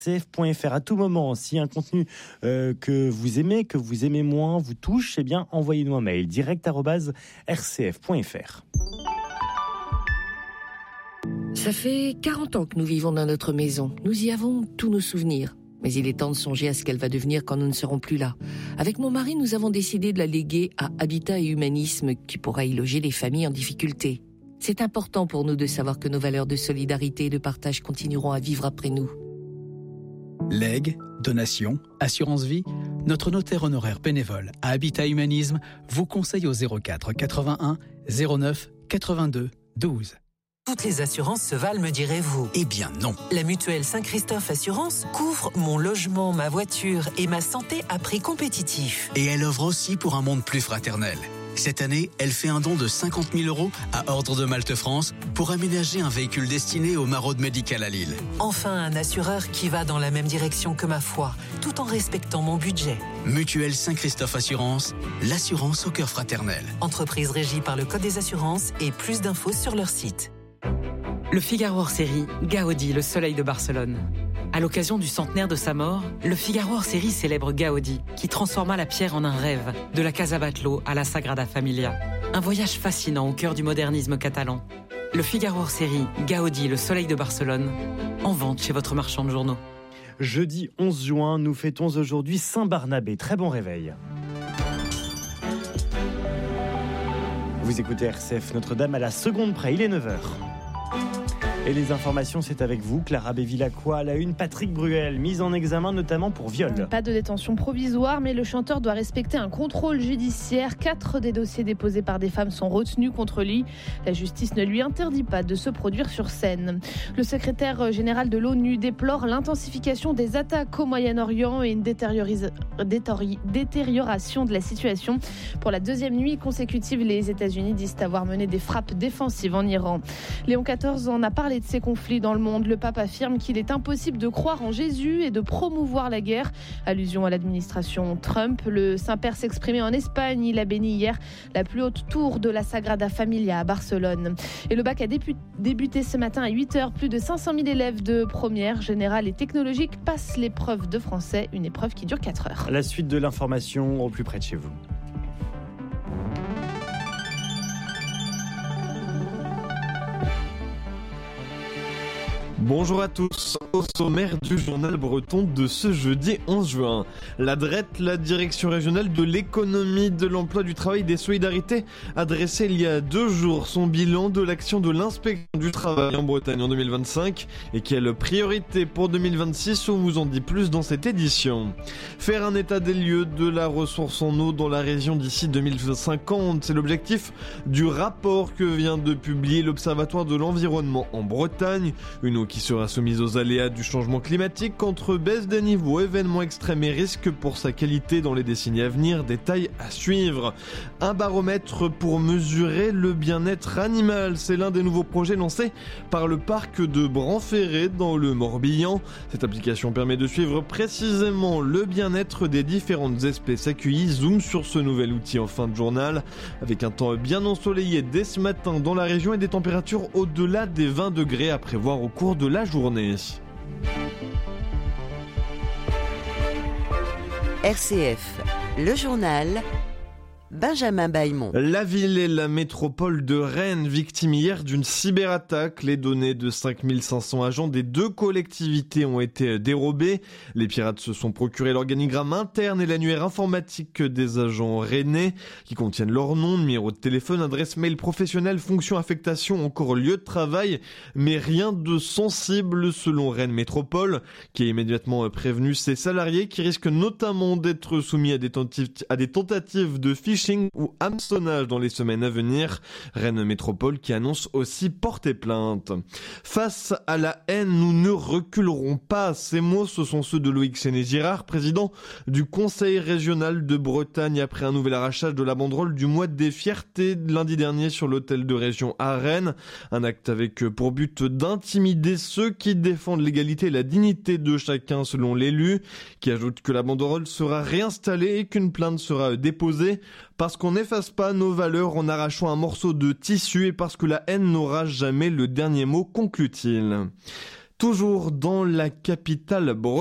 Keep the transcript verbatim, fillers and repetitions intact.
c f point f r. À tout moment, si un contenu euh, que vous aimez, que vous aimez moins, vous touche, eh bien, envoyez-nous un mail direct arobase r c f point f r. Ça fait quarante ans que nous vivons dans notre maison. Nous y avons tous nos souvenirs. Mais il est temps de songer à ce qu'elle va devenir quand nous ne serons plus là. Avec mon mari, nous avons décidé de la léguer à Habitat et Humanisme, qui pourra y loger les familles en difficulté. C'est important pour nous de savoir que nos valeurs de solidarité et de partage continueront à vivre après nous. Legs, donations, assurance vie, notre notaire honoraire bénévole à Habitat Humanisme vous conseille au zéro quatre quatre-vingt-un zéro neuf quatre-vingt-deux douze. Toutes les assurances se valent, me direz-vous. Eh bien non. La mutuelle Saint-Christophe Assurance couvre mon logement, ma voiture et ma santé à prix compétitif. Et elle offre aussi pour un monde plus fraternel. Cette année, elle fait un don de cinquante mille euros à Ordre de Malte France pour aménager un véhicule destiné au Maraude médical à Lille. Enfin, un assureur qui va dans la même direction que ma foi, tout en respectant mon budget. Mutuelle Saint-Christophe Assurance, l'assurance au cœur fraternel. Entreprise régie par le Code des assurances et plus d'infos sur leur site. Le Figaro hors série, Gaudi, le soleil de Barcelone. À l'occasion du centenaire de sa mort, le Figaro hors série célèbre Gaudi, qui transforma la pierre en un rêve, de la Casa Batlló à la Sagrada Familia. Un voyage fascinant au cœur du modernisme catalan. Le Figaro hors série, Gaudi, le soleil de Barcelone, en vente chez votre marchand de journaux. Jeudi onze juin, nous fêtons aujourd'hui Saint-Barnabé. Très bon réveil. Vous écoutez R C F Notre-Dame à la seconde près, il est neuf heures. Et les informations, c'est avec vous, Clara Bévilacqua. À la une, Patrick Bruel, mise en examen notamment pour viol. Pas de détention provisoire, mais le chanteur doit respecter un contrôle judiciaire. Quatre des dossiers déposés par des femmes sont retenus contre lui. La justice ne lui interdit pas de se produire sur scène. Le secrétaire général de l'ONU déplore l'intensification des attaques au Moyen-Orient et une détérioris... détéri... détérioration de la situation. Pour la deuxième nuit consécutive, les États-Unis disent avoir mené des frappes défensives en Iran. Léon quatorze en a parlé de ces conflits dans le monde. Le pape affirme qu'il est impossible de croire en Jésus et de promouvoir la guerre. Allusion à l'administration Trump. Le Saint-Père s'exprimait en Espagne. Il a béni hier la plus haute tour de la Sagrada Familia à Barcelone. Et le bac a débuté ce matin à huit heures. Plus de cinq cent mille élèves de première, générale et technologique passent l'épreuve de français. Une épreuve qui dure quatre heures. La suite de l'information au plus près de chez vous. Bonjour à tous, au sommaire du journal breton de ce jeudi onze juin. La D R E T, la Direction régionale de l'économie, de l'emploi, du travail et des solidarités, a dressé il y a deux jours son bilan de l'action de l'inspection du travail en Bretagne en deux mille vingt-cinq et quelle priorité pour deux mille vingt-six, on vous en dit plus dans cette édition. Faire un état des lieux de la ressource en eau dans la région d'ici deux mille cinquante, c'est l'objectif du rapport que vient de publier l'Observatoire de l'environnement en Bretagne. Une eau qui sera soumise aux aléas du changement climatique entre baisse des niveaux, événements extrêmes et risques pour sa qualité dans les décennies à venir. Détail à suivre. Un baromètre pour mesurer le bien-être animal, c'est l'un des nouveaux projets lancés par le parc de Branferré dans le Morbihan. Cette application permet de suivre précisément le bien-être des différentes espèces accueillies. Zoom sur ce nouvel outil en fin de journal, avec un temps bien ensoleillé dès ce matin dans la région et des températures au-delà des vingt degrés à prévoir au cours de la journée. R C F, le journal, Benjamin Bailmont. La ville et la métropole de Rennes, victimes hier d'une cyberattaque. Les données de cinq mille cinq cents agents des deux collectivités ont été dérobées. Les pirates se sont procuré l'organigramme interne et l'annuaire informatique des agents rennais, qui contiennent leur nom, numéro de téléphone, adresse mail professionnelle, fonction, affectation, encore lieu de travail, mais rien de sensible selon Rennes Métropole, qui a immédiatement prévenu ses salariés qui risquent notamment d'être soumis à des tentatives, à des tentatives de phishing ou hameçonnage dans les semaines à venir. Rennes Métropole qui annonce aussi porter plainte. Face à la haine, nous ne reculerons pas. Ces mots, ce sont ceux de Loïc Séné-Girard, président du Conseil régional de Bretagne, après un nouvel arrachage de la banderole du mois des fiertés lundi dernier sur l'hôtel de région à Rennes. Un acte avec pour but d'intimider ceux qui défendent l'égalité et la dignité de chacun selon l'élu, qui ajoute que la banderole sera réinstallée et qu'une plainte sera déposée. Parce qu'on n'efface pas nos valeurs en arrachant un morceau de tissu et parce que la haine n'aura jamais le dernier mot, conclut-il. Toujours dans la capitale